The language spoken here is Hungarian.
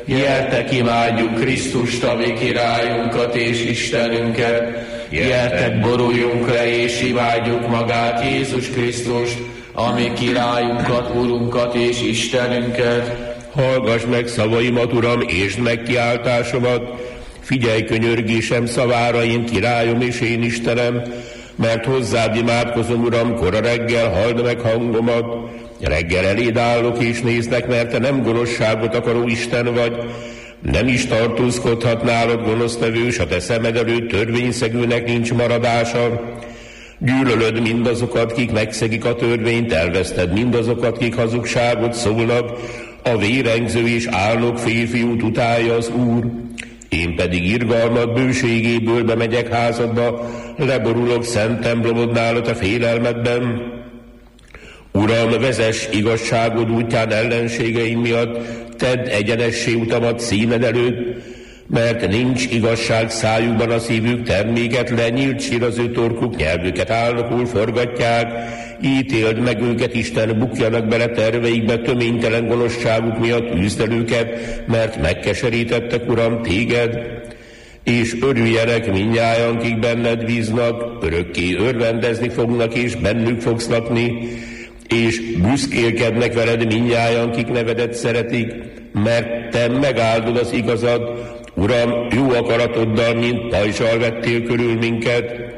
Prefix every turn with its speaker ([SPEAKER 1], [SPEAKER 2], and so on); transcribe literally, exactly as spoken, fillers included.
[SPEAKER 1] Gyertek, imádjuk Krisztust, a mi királyunkat és Istenünket. Gyertek, boruljunk le és imádjuk magát, Jézus Krisztust, a mi királyunkat, Urunkat és Istenünket.
[SPEAKER 2] Hallgass meg szavaimat, Uram, és meg kiáltásomat. Figyelj könyörgésem szavára, én királyom és én Istenem, mert hozzád imádkozom, Uram, kora reggel, halld meg hangomat. Reggel eléd állok és néznek, mert te nem gonoszságot akaró Isten vagy. Nem is tartózkodhat nálad gonosztevő, s a te szemed előtt törvényszegőnek nincs maradása. Gyűlölöd mindazokat, kik megszegik a törvényt, elveszted mindazokat, kik hazugságot szólnak. A vérengző és álnok férfiút utálja az Úr. Én pedig irgalmad bőségéből bemegyek házadba, leborulok szent templomodnál a te félelmedben. Uram, vezess igazságod útján ellenségeim miatt, tedd egyenessé utamat színed előtt, mert nincs igazság szájukban, a szívük terméket le, nyílt sír az ő torkuk, nyelvüket állnokul forgatják. Ítéld meg őket, Isten, bukjanak bele terveikbe, töménytelen gonoszságuk miatt üzd el őket, mert megkeserítettek, Uram, téged. És örüljenek mindnyájan, kik benned bíznak, örökké örvendezni fognak, és bennük fogsz lakni, és büszkélkednek veled mindnyájan, kik nevedet szeretik, mert te megáldod az igazad. Uram, jó akaratoddal, mint pajzsal vettél körül minket,